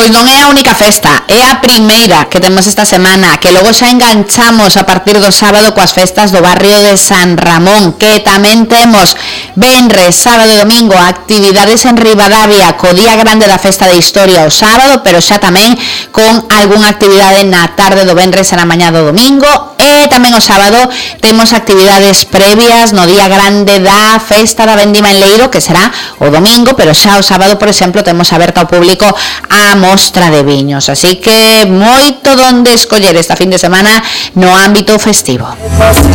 Pois non é a única festa, é a primeira que temos esta semana, que logo xa enganchamos a partir do sábado coas festas do barrio de San Ramón, que tamén temos venres, sábado e domingo actividades en Ribadavia co día grande da festa de historia o sábado, pero xa tamén con algunha actividade na tarde do venres e na mañá do domingo, e tamén o sábado temos actividades previas no día grande da festa da vendima en Leiro, que será o domingo, pero xa o sábado, por exemplo, temos aberta ao público a mostra de viños, así que moito donde escoller esta fin de semana no ámbito festivo.